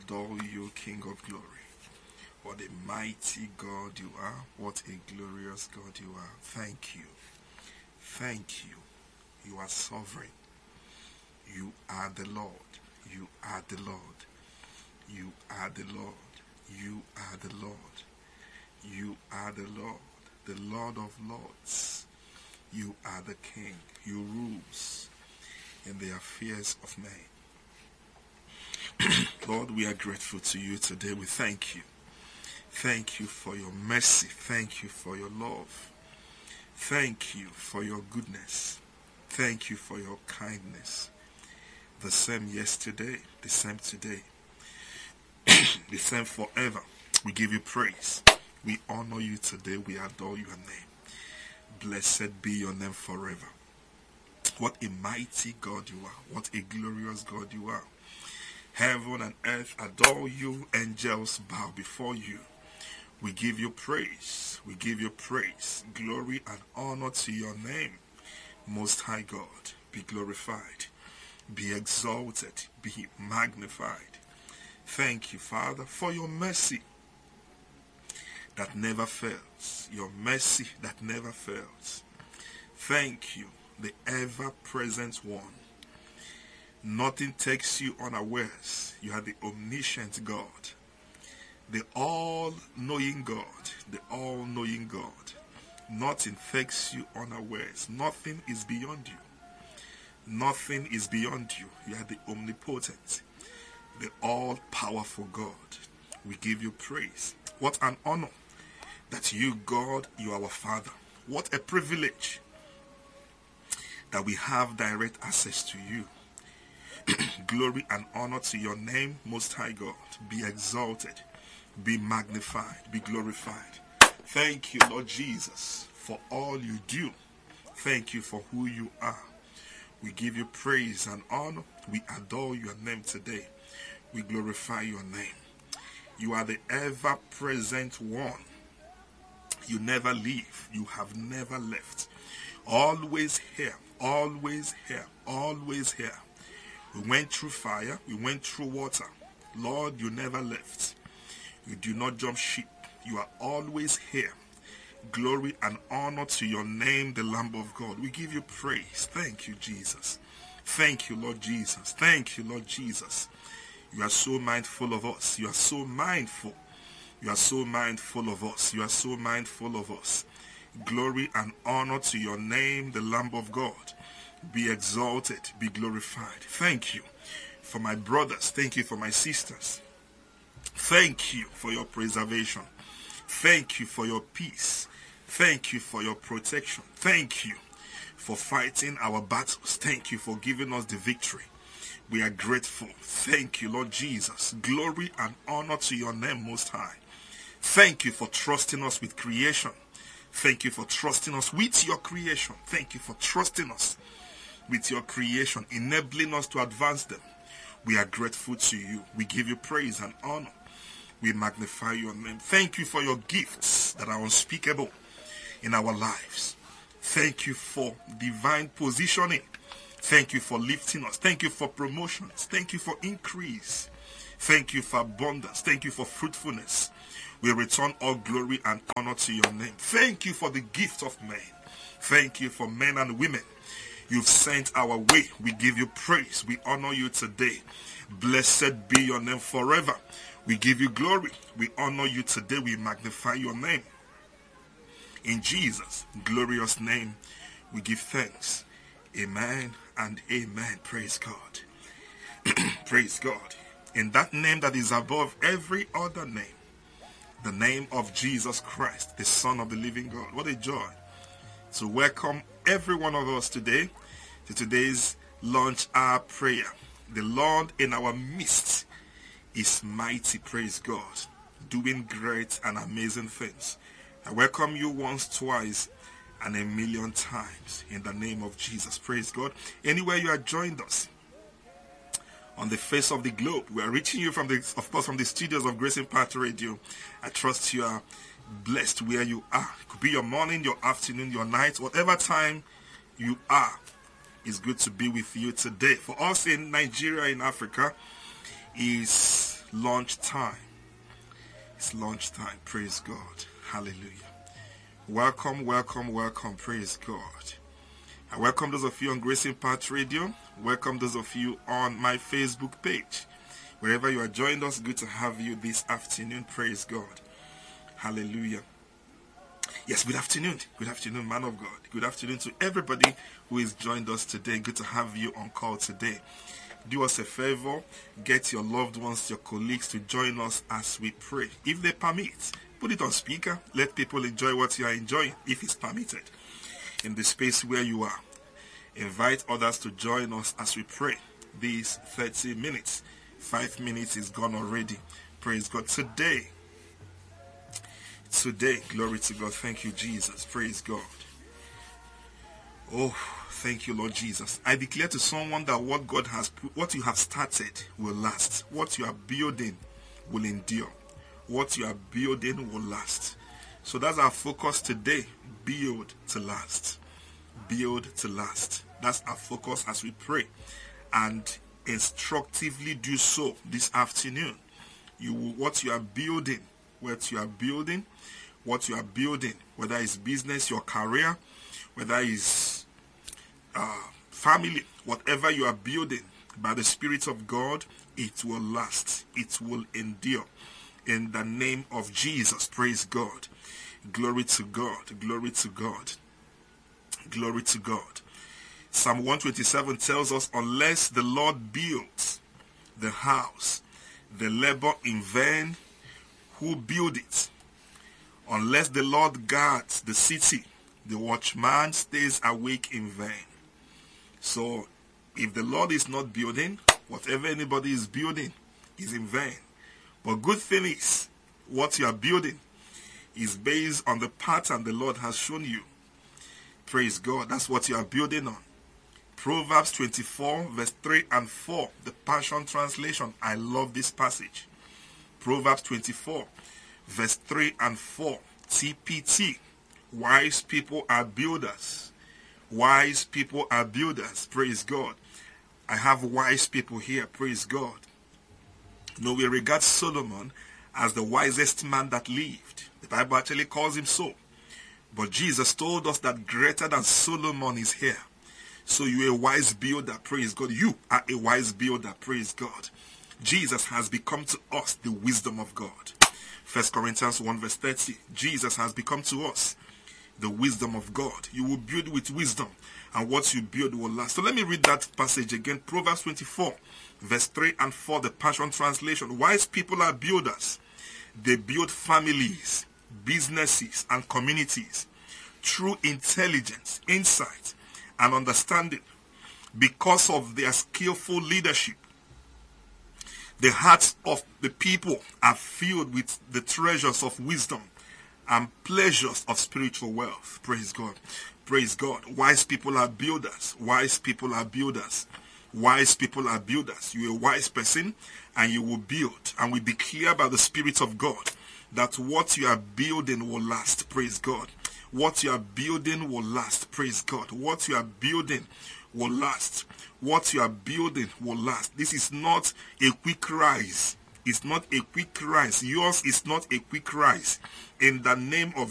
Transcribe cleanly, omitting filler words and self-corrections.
adore you, King of glory. What a mighty God you are. What a glorious God you are. Thank you. Thank you. You are sovereign. You are the Lord. You are the Lord. You are the Lord. You are the Lord. You are the Lord. The Lord of lords. You are the King. You rules in the affairs of men. Lord, we are grateful to you today. We thank you. Thank you for your mercy. Thank you for your love. Thank you for your goodness. Thank you for your kindness. The same yesterday, the same today, the same forever. We give you praise. We honor you today. We adore your name. Blessed be your name forever. What a mighty God you are. What a glorious God you are. Heaven and earth adore you. Angels bow before you. We give you praise. We give you praise. Glory and honor to your name. Most High God, be glorified. Be exalted. Be magnified. Thank you, Father, for your mercy that never fails. Your mercy that never fails. Thank you, the ever-present one. Nothing takes you unawares. You are the omniscient God, the all-knowing God, the all-knowing God. Nothing takes you unawares. Nothing is beyond you. Nothing is beyond you. You are the omnipotent, the all-powerful God. We give you praise. What an honor that you, God, you are our Father. What a privilege that we have direct access to you. Glory and honor to your name, Most High God. Be exalted, be magnified, be glorified. Thank you, Lord Jesus, for all you do. Thank you for who you are. We give you praise and honor. We adore your name today. We glorify your name. You are the ever-present one. You never leave. You have never left. Always here, always here, always here. We went through fire. We went through water. Lord, you never left. You do not jump ship. You are always here. Glory and honor to your name, the Lamb of God. We give you praise. Thank you, Jesus. Thank you, Lord Jesus. Thank you, Lord Jesus. You are so mindful of us. You are so mindful. You are so mindful of us. You are so mindful of us. Glory and honor to your name, the Lamb of God. Be exalted, be glorified. Thank you for my brothers. Thank you for my sisters. Thank you for your preservation. Thank you for your peace. Thank you for your protection. Thank you for fighting our battles. Thank you for giving us the victory. We are grateful. Thank you, Lord Jesus. Glory and honor to your name, Most High. Thank you for trusting us with creation. Thank you for trusting us with your creation. Thank you for trusting us with your creation, enabling us to advance them. We are grateful to you. We give you praise and honor. We magnify your name. Thank you for your gifts that are unspeakable in our lives. Thank you for divine positioning. Thank you for lifting us. Thank you for promotions. Thank you for increase. Thank you for abundance. Thank you for fruitfulness. We return all glory and honor to your name. Thank you for the gift of men. Thank you for men and women you've sent our way. We give you praise. We honor you today. Blessed be your name forever. We give you glory. We honor you today. We magnify your name. In Jesus' glorious name, we give thanks. Amen and amen. Praise God. Praise God. In that name that is above every other name, the name of Jesus Christ, the Son of the living God. What a joy to welcome every one of us today to today's launch hour prayer. The Lord in our midst is mighty, praise God, doing great and amazing things. I welcome you once, twice, and a million times in the name of Jesus. Praise God. Anywhere you are joined us on the face of the globe, we are reaching you from the studios of Grace Impact Radio. I trust you are blessed where you are. It could be your morning, your afternoon, your night, whatever time you are. It's good to be with you today. For us in Nigeria, in Africa, is Lunchtime. It's lunchtime. Praise God. Hallelujah. Welcome, welcome, welcome. Praise God. I welcome those of you on Grace Impact Radio. Welcome those of you on my Facebook page. Wherever you are joined us, good to have you this afternoon. Praise God. Hallelujah. Yes, good afternoon. Good afternoon, man of God. Good afternoon to everybody who has joined us today. Good to have you on call today. Do us a favor, get your loved ones, your colleagues to join us as we pray. If they permit, put it on speaker. Let people enjoy what you are enjoying, if it's permitted. In the space where you are, invite others to join us as we pray. These 30 minutes, 5 minutes is gone already. Praise God. Today, glory to God. Thank you, Jesus. Praise God. Oh, thank you, Lord Jesus. I declare to someone that what you have started will last. What you are building will endure. What you are building will last. So that's our focus today. Build to last. Build to last. That's our focus as we pray. And instructively do so this afternoon. What you are building, whether it's business, your career, whether it's family, whatever you are building by the Spirit of God, it will last. It will endure. In the name of Jesus, praise God. Glory to God. Glory to God. Glory to God. Psalm 127 tells us, unless the Lord builds the house, they labor in vain who build it. Unless the Lord guards the city, the watchman stays awake in vain. So, if the Lord is not building, whatever anybody is building is in vain. But good thing is, what you are building is based on the pattern the Lord has shown you. Praise God. That's what you are building on. Proverbs 24, verse 3 and 4, the Passion Translation. I love this passage. Proverbs 24, verse 3 and 4, TPT. Wise people are builders. Wise people are builders. Praise God. I have wise people here. Praise God. No, we regard Solomon as the wisest man that lived. The Bible actually calls him so. But Jesus told us that greater than Solomon is here. So you're a wise builder. Praise God. You are a wise builder. Praise God. Jesus has become to us the wisdom of God. 1 Corinthians 1 verse 30. Jesus has become to us the wisdom of God. You will build with wisdom, and what you build will last. So let me read that passage again. Proverbs 24 verse 3 and 4, the Passion Translation. Wise people are builders. They build families, businesses, and communities through intelligence, insight, and understanding. Because of their skillful leadership, the hearts of the people are filled with the treasures of wisdom and pleasures of spiritual wealth. Praise God. Praise God. Wise people are builders. Wise people are builders. Wise people are builders. You're a wise person and you will build. And we declare by the Spirit of God that what you are building will last. Praise God. What you are building will last. Praise God. What you are building will last. What you are building will last. This is not a quick rise. It's not a quick rise. Yours is not a quick rise. In the name of